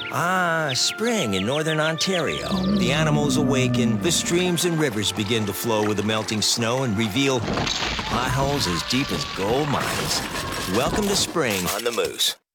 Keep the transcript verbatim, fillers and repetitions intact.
Ah, spring in northern Ontario. The animals awaken, the streams and rivers begin to flow with the melting snow and reveal potholes as deep as gold mines. Welcome to spring on the Moose.